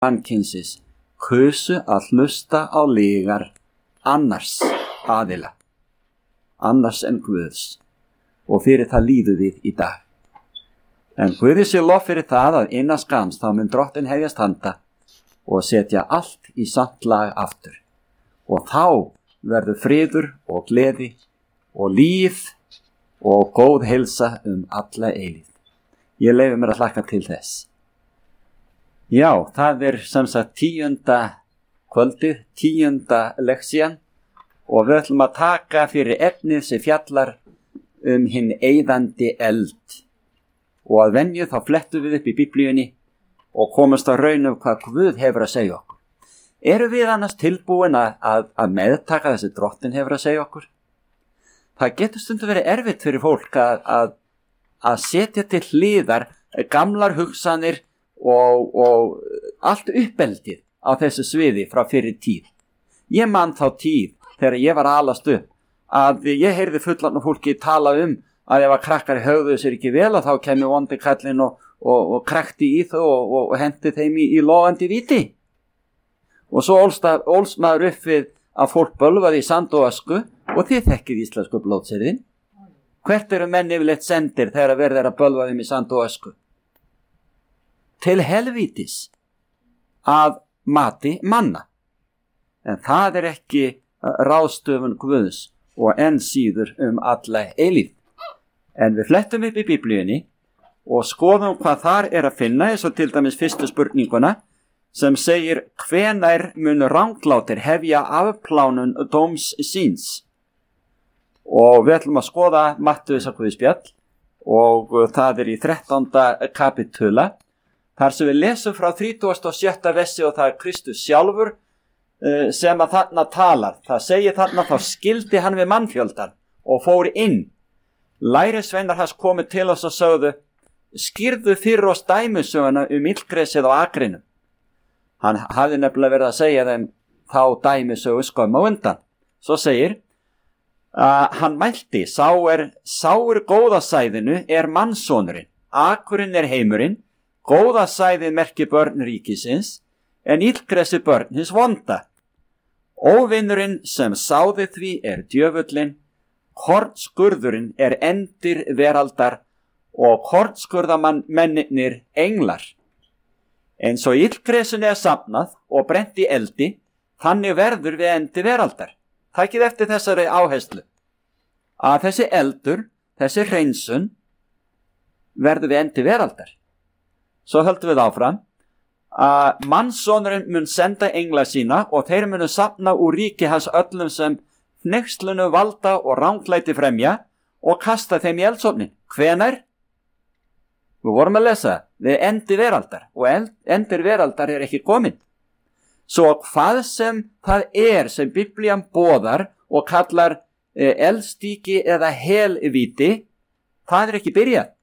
mannkynsins kusu að hlusta á lygar annars aðila, annars en Guðs, og fyrir það líðum við í dag. En Guði sé lof fyrir það að innan skams þá mun Drottinn hefjast handa og setja allt í samt lag aftur. Og þá verður friður og gleði og líf og góð heilsa alla eilífð. Ég leyfi mér að hlakka til þess. Já, það sem sagt 10. kvöldið, 10. leksían, og við ætlum að taka fyrir efnið sem fjallar hinn eyðandi eld. Og að venju þá flettum við upp í Biblíunni og komumst á raun hvað Guð hefur að segja okkur. Eru við annars tilbúin að meðtaka þessi Drottinn hefur að segja okkur? Það getur stundum verið erfitt fyrir fólk að setja til hliðar gamlar hugsanir og allt uppeldið á þessu sviði frá fyrir tíð. Ég man þá tíð þegar ég var að alast upp að ég heyrði fullan fólki tala að ef að krakkar höfðu sér ekki vel að þá kemur vondi kallinn og krakti í þau og hendi þeim í logandi viti. Og svo ólst maður upp við að fólk bölvaði í sand og ösku, og þið þekkið íslensku blótsyrðin. Hvert eru menn yfirleitt sendir þegar verður að bölva þeim í sand og ösku? Til helvítis að mati manna. En það ekki ráðstöfun Guðs og enn síður alla eilífð. En við flettum upp í Biblíunni og skoðum hvað þar að finna, eins og til dæmis fyrstu spurninguna sem segir: hvenær munu ranglátir hefja afplánun dóms síns? Og við ætlum að skoða Mattheusar Guðspjall og það í 13. kapitula, þar sem við lesum frá 36. versi, og það Kristus sjálfur sem að þarna talar. Það segir þarna: þá skildi hann við mannfjöldan og fór inn. Lærisveinar hans komu til oss og sögðu: skýrðu fyrir oss dæmisöguna illgresið á akrinum. Hann hafði nefnilega verið að segja þeim þá dæmisögu skömmu á undan. Svo segir hann mælti: sá góðasæðinu mannssonurinn, akurinn heimurinn, góðasæðið merki börn ríkisins, en illgresi börn hins vonda. Óvinurinn sem sáði því djöfullinn, kornskurðurinn endir veraldar og kornskurðamennirnir englar. Eins og illgresinu safnað og brennt í eldi, þannig verður við endi veraldar. Takið eftir þessari áherslu að þessi eldur, þessi hreinsun verður við endi veraldar. Svo höldum við áfram að mannssonurinn mun senda engla sína og þeir munu safna úr ríki hans öllum sem hneykslunu valda og ranglæti fremja og kasta þeim í eldsofnin. Hvenær? Við vorum að lesa við endi veraldar, og endir veraldar ekki komin. Svo hvað sem það sem Biblían boðar og kallar eldstíki eða helvíti, það ekki byrjað.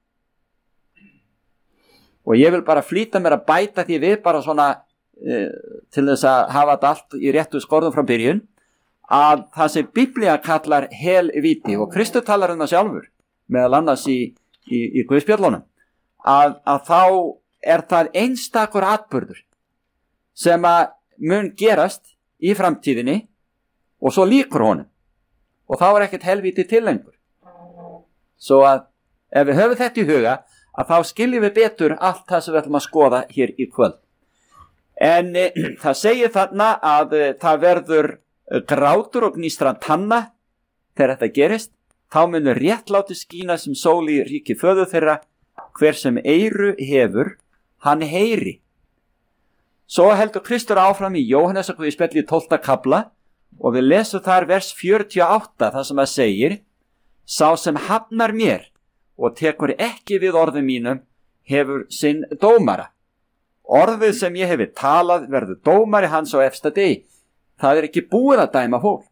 Og ég vil bara flýta mér að bæta því við bara svona til þess að hafa þetta allt í réttu skorðum frá byrjun, að það sem Biblía kallar helvíti, og Kristur talar það sjálfur, meðal annars í Guðspjallunum, að þá það einstakur atburður sem að mun gerast í framtíðinni og svo lýkur honum, og þá ekkert helvíti til lengur. Svo að ef við höfum þetta í huga, að þá skiljum við betur allt það sem við ætlum að skoða hér í kvöld. En það segir þarna að það verður grátur og gnýstran tanna þegar þetta gerist. Þá munur réttláti skína sem sól í ríki föður þeirra. Hver sem eyru hefur, hann heyri. Svo heldur Kristur áfram í Jóhannesar Guðspjalli 12. kafla, og við lesum þar vers 48, þar sem segir: sá sem hafnar mér og tekur ekki við orðum mínum hefur sinn dómara. Orðið sem ég hefi talað verður dómari hans á efsta degi. Það ekki búið að dæma fólk.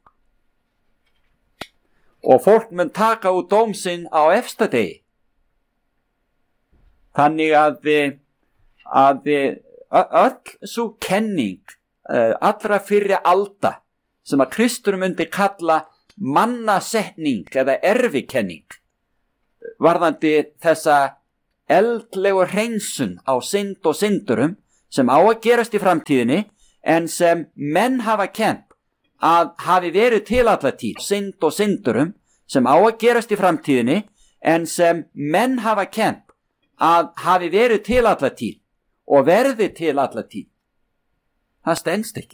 Og fólk mun taka út dóm sinn á efsta degi. Þannig að öll svo kenning allra fyrri alda sem að Kristur myndi kalla mannasetning eða erfikenning varðandi þessa eldlegu hreinsun á synd og syndurum sem á að gerast í framtíðinni en sem menn hafa kennt að hafi verið til alla tíð, synd og syndurum sem á að gerast í framtíðinni en sem menn hafa kennt að hafi verið til alla tíð og verði til alla tíð. Það stenst ekki.